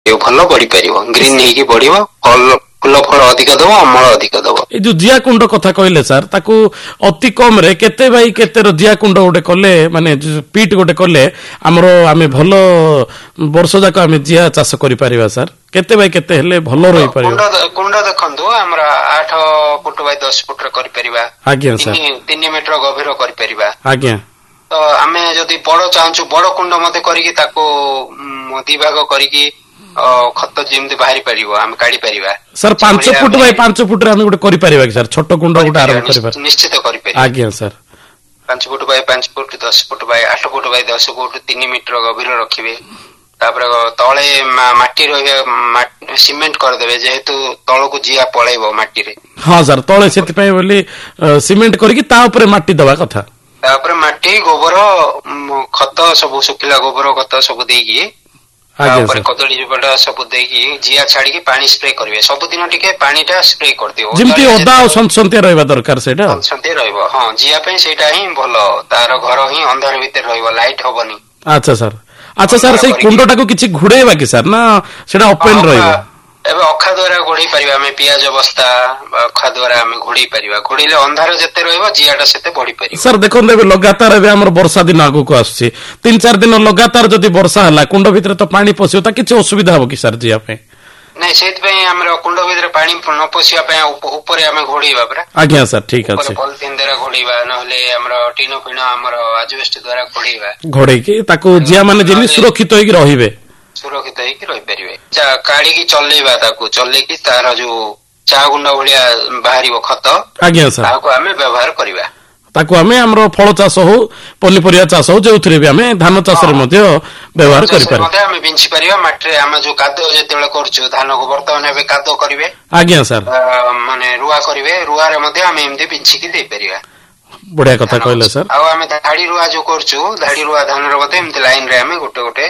ଭଲ ବଢିପାରିବ, ଗ୍ରୀନ ହେଇକି ବଢିବ, ଫୁଲ ଫଳ ଅଧିକ ଦବ, ଅମଳ ଅଧିକ ଦବ। ଏଇ ଯୋଉ ଜିଆ କୁଣ୍ଡ କଥା କହିଲେ ସାର୍, ତାକୁ ଅତି କମ ରେ କେତେ ବାଇ କେତେର ଜିଆ କୁଣ୍ଡ ଗୋଟେ କଲେ, ମାନେ ପିଟ୍ ଗୋଟେ କଲେ ଆମେ ଭଲ ବର୍ଷ ଯାକ ଆମେ ଜିଆ ଚାଷ କରିପାରିବା ସାର୍? କେତେ ବାଇ କେତେ ହେଲେ ଭଲ ରହିପାରିବ? କୁଣ୍ଡ ଦେଖନ୍ତୁ, ଆମର 8 ଫୁଟ ବାଇ 10 ଫୁଟରେ କରିପାରିବା। ଆଜ୍ଞା ସାର୍। 3 ମିଟର ଗଭୀର କରିପାରିବା। ଆଜ୍ଞା। ତ ଆମେ ଯଦି ବଡ ଚାହୁଁଛୁ, ବଡ କୁଣ୍ଡ ମଧ୍ୟ କରିକି ତାକୁ 2 ଭାଗ କରିକି ଖତ ଯେମିତି ବାହାରି ପାରିବ ଆମେ କାଢି ପାରିବା। ସାର୍ 5 ଫୁଟ ବାଇ 5 ଫୁଟରେ ଆମେ ଗୋଟେ କରିପାରିବା କି ସାର୍? ଛୋଟ କୁଣ୍ଡ ଗୋଟେ ଆରମ୍ଭ କରିପାରିବା? ନିଶ୍ଚିତ କରିପାରିବା। ଆଜ୍ଞା sir. 5 foot Bai 5 foot, 10 foot Bai 8 foot Bai 10 foot, 3 metre ଗଭୀର ରଖିବେ। ତାପରେ ତଳେ ମାଟି ରହିବେ, ସିମେଣ୍ଟ କରିଦେବେ, ଯେହେତୁ ତଳକୁ ଜିଆ ପଳେଇବ ମାଟିରେ। ହଁ ସାର୍, ତଳେ ସେଥିପାଇଁ ବୋଲି ସିମେଣ୍ଟ କରିକି ତା ଉପରେ ମାଟି ଦବା କଥା। ତାପରେ ମାଟି, ଗୋବର, ଖତ ସବୁ, ଶୁଖିଲା ଗୋବର ଖତ ସବୁ ଦେଇକି, ତାପରେ କଦଳୀ ଚୋପାଟା ସବୁ ଦେଇକି ଜିଆ ଛାଡିକି ପାଣି ସ୍ପ୍ରେ କରିବେ। ସବୁଦିନ ଟିକେ ପାଣି ଟା ସ୍ପ୍ରେ କରିଦିଅ, ଯେମିତି ଓଦା ଆଉ ସନ୍ତସନ୍ତିଆ ରହିବା ଦରକାର। ସେଇଟା ସନ୍ତସନ୍ତିଆ ରହିବ। ହଁ, ଜିଆ ପାଇଁ ସେଇଟା ହିଁ ଭଲ, ତାର ଘର ହିଁ ଅନ୍ଧାର ଭିତରେ ରହିବ, ଲାଇଟ ହବନି। ଆଚ୍ଛା ସାର୍। ଆଚ୍ଛା ସାର୍, ସେଇ କୁଣ୍ଡଟାକୁ କିଛି ଘୋଡେଇବା କି ସାର୍, ନା ସେଟା ଓପେନ ରହିବ? ଏବେ ଅଖା ଦ୍ୱାରା ଘୋଡେଇ ପାରିବା ଆମେ, ପିଆଜ ବସ୍ତା ଅଖା ଦ୍ୱାରା ଆମେ ଘୋଡେଇ ପାରିବା। ଘୋଡେଇଲେ ଅନ୍ଧାର ଯେତେ ରହିବ ଜିଆଟା ସେତେ ବଢି ପାରିବ। ସାର୍ ଦେଖନ୍ତୁ, ଏବେ ଲଗାତାର ଏବେ ଆମର ବର୍ଷା ଦିନ ଆଗକୁ ଆସୁଛି, 3-4 ଦିନ ଲଗାତାର ଯଦି ବର୍ଷା ହେଲା, କୁଣ୍ଡ ଭିତରେ ତ ପାଣି ପଶିବ, ତା କିଛି ଅସୁବିଧା ହବ କି ସାର୍ ଜିଆ ପାଇଁ? ନାଇଁ, ସେଇଥିପାଇଁ ଆମର କୁଣ୍ଡ ଭିତରେ ପାଣି ନ ପଶିବା ପାଇଁ ଉପରେ ଆମେ ଘୋଡେଇବା ପରା। ଆଜ୍ଞା ସାର୍, ଠିକ ଅଛି। ପଲିଥିନ୍ ଦ୍ୱାରା ଘୋଡେଇବା, ନହେଲେ ଆମର ଟିଣ ଫିଣ ଆମର ଆଜବେଷ୍ଟ ଦ୍ୱାରା ଘୋଡେଇବା। ଘୋଡେଇକି ତାକୁ ଜିଆ ମାନେ ଯେମିତି ସୁରକ୍ଷିତ ହେଇକି ରହିବେ, ସୁରକ୍ଷିତ ହେଇକି ରହିପାରିବେ। କାଢିକି ଚଲେଇବା, ତାକୁ ଚଲେଇକି ତାର ଯୋଉ ଚା ଗୁଣ୍ଡ ଭଳିଆ ବାହାରିବ ଖତ, ଆଜ୍ଞା ସାର୍, ତାହାକୁ ଆମେ ବ୍ୟବହାର କରିବା। ତାକୁ ଆମେ ଆମର ଫଳ ଚାଷ ହଉ, ପନିପରିବା ଚାଷ ହଉ, ଯୋଉଥିରେ ବି ଆମେ ଧାନ ଚାଷରେ ମଧ୍ୟ ବ୍ୟବହାର କରିପାରିବା। ଆମେ ବିଞ୍ଚି ପାରିବା ମାଟିରେ। ଆମେ ଯୋଉ କାଦୁଅ ଯେତେବେଳେ କରୁଛୁ ଧାନକୁ, ବର୍ତ୍ତମାନ ଏବେ କାଦୁଅ କରିବେ। ଆଜ୍ଞା ସାର୍। ମାନେ ରୁଆ କରିବେ, ରୁଆରେ ମଧ୍ୟ ଆମେ ଏମିତି ବିଞ୍ଚିକି ଦେଇପାରିବା। ବଢିଆ କଥା କହିଲେ ସାର୍। ଆଉ ଆମେ ଧାଡି ରୁଆ ଯୋଉ କରୁଛୁ, ଧାଡି ରୁଆ ଧାନର ମଧ୍ୟ ଏମିତି ଲାଇନ ରେ ଆମେ ଗୋଟେ ଗୋଟେ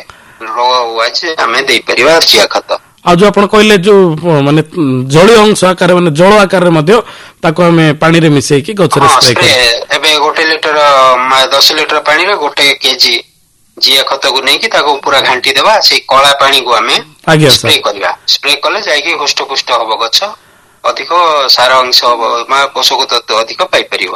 ଆମେ ଦେଇପାରିବା ଜିଆ ଖତ। ଆଉ ଯୋଉ ଆପଣ କହିଲେ ଯୋଉ ମାନେ ଜଳୀୟ ଅଂଶ ଆକାରରେ, ମାନେ ଜଳ ଆକାରରେ ମଧ୍ୟ ତାକୁ ଆମେ ପାଣିରେ ମିଶେଇକି ଗଛରେ ସ୍ପ୍ରେ କରିବା। ଏବେ 1 ଲିଟର 10 ଲିଟର ପାଣିରେ 1 କେଜି ଜିଆ ଖତକୁ ନେଇକି ତାକୁ ପୁରା ଘାଣ୍ଟି ଦେବା। ସେଇ କଳା ପାଣିକୁ ଆମେ ସ୍ପ୍ରେ କରିବା। ସ୍ପ୍ରେ କଲେ ଯାଇକି ହୃଷ୍ଟପୁଷ୍ଟ ହବ ଗଛ, ଅଧିକ ସାର ଅଂଶ ହବ, ପୋଷକ ତତ୍ତ୍ୱ ଅଧିକ ପାଇପାରିବ।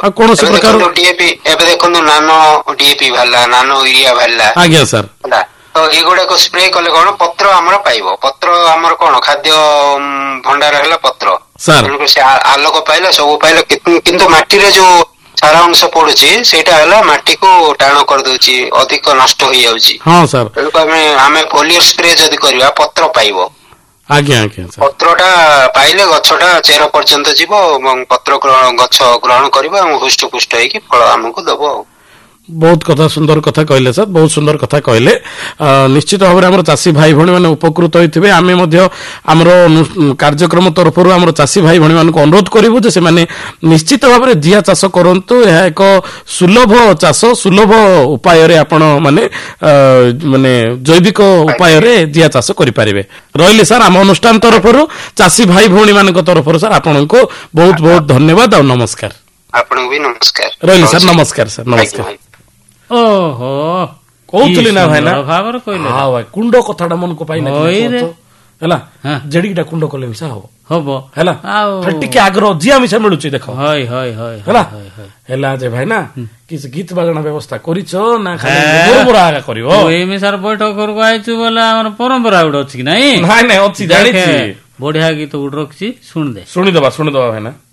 ଏବେ ଦେଖନ୍ତୁ ନାନୋ ଡିଏପି ବାହାରିଲା, ନାନୋ ୟୁରିଆ ବାହାରିଲା। ଆଜ୍ଞା ସାର୍। ତ ଏଗୁଡାକ ସ୍ପ୍ରେ କଲେ କଣ, ପତ୍ର ଆମର ପାଇବ। ପତ୍ର ଆମର କଣ, ଖାଦ୍ୟ ଭଣ୍ଡାର ହେଲା ପତ୍ର। ତେଣୁକରି ସେ ଆଲୋକ ପାଇଲା, ସବୁ ପାଇଲା, କିନ୍ତୁ ମାଟିରେ ଯୋଉ ସାର ଅଂଶ ପଡୁଛି ସେଇଟା ହେଲା ମାଟିକୁ ଟାଣ କରିଦଉଛି, ଅଧିକ ନଷ୍ଟ ହେଇଯାଉଛି। ହଁ ସାର୍। ତେଣୁକୁ ଆମେ ଫୋଲିୟର ସ୍ପ୍ରେ ଯଦି କରିବା, ପତ୍ର ପାଇବ। ଆଜ୍ଞା ଆଜ୍ଞା। ପତ୍ର ଟା ପାଇଲେ ଗଛଟା ଚେର ପର୍ଯ୍ୟନ୍ତ ଯିବ ଏବଂ ପତ୍ର ଗଛ ଗ୍ରହଣ କରିବ ଏବଂ ହୃଷ୍ଟପୁଷ୍ଟ ହେଇକି ଫଳ ଆମକୁ ଦବ। ବହୁତ କଥା, ସୁନ୍ଦର କଥା କହିଲେ ସାର୍, ବହୁତ ସୁନ୍ଦର କଥା କହିଲେ। ନିଶ୍ଚିତ ଭାବରେ ଆମର ଚାଷୀ ଭାଇ ଭଉଣୀ ମାନେ ଉପକୃତ ହୋଇଥିବେ। ଆମେ ମଧ୍ୟ ଆମର କାର୍ଯ୍ୟକ୍ରମ ତରଫରୁ ଆମର ଚାଷୀ ଭାଇ ଭଉଣୀ ମାନଙ୍କୁ ଅନୁରୋଧ କରିବୁ ଯେ ସେମାନେ ନିଶ୍ଚିତ ଭାବରେ ଜିଆ ଚାଷ କରନ୍ତୁ। ଏହା ଏକ ସୁଲଭ ଚାଷ, ସୁଲଭ ଉପାୟରେ ଆପଣ ମାନେ ଜୈବିକ ଉପାୟରେ ଜିଆ ଚାଷ କରିପାରିବେ। ରହିଲି ସାର୍, ଆମ ଅନୁଷ୍ଠାନ ତରଫରୁ ଚାଷୀ ଭାଇ ଭଉଣୀ ମାନଙ୍କ ତରଫରୁ ସାର୍ ଆପଣଙ୍କୁ ବହୁତ ବହୁତ ଧନ୍ୟବାଦ ଆଉ ନମସ୍କାର। ଆପଣଙ୍କୁ ବି ନମସ୍କାର। ରହିଲି ସାର୍, ନମସ୍କାର ସାର୍, ନମସ୍କାର। ଓହୋ, କହୁଥିଲି ନା ଭାଇ, ନା ଭାବରେ କହିଲେ। ହଁ ଭାଇ, କୁଣ୍ଡ କଥାଟା ମନକୁ ପାଇଲା ହେଲା, ଜେଡିକିଟା କୁଣ୍ଡ କଲେ ମିଶା ହବ ହେଲା, ଟିକେ ଆଗ୍ରହ ଜିଆ ମିଶା ମିଳୁଛି ଦେଖ ହେଲା ହେଲା ଯେ ଭାଇ ନା କିଛି ଗୀତ ବାଜଣା ବ୍ୟବସ୍ଥା କରିଛ ନା କରିବ? ମିଶାର ବୈଠକ ଘରକୁ ଆଇଛୁ ବୋଲେ ଆମର ପରମ୍ପରା ଗୋଟେ ଅଛି କି ନାଇଁ? ନାଇଁ ନାଇଁ ଅଛି, ଜାଣିଛି। ବଢିଆ ଗୀତ ଗୋଟେ ରଖିଛି, ଶୁଣିଦେ। ଶୁଣିଦବା ଭାଇ ନା।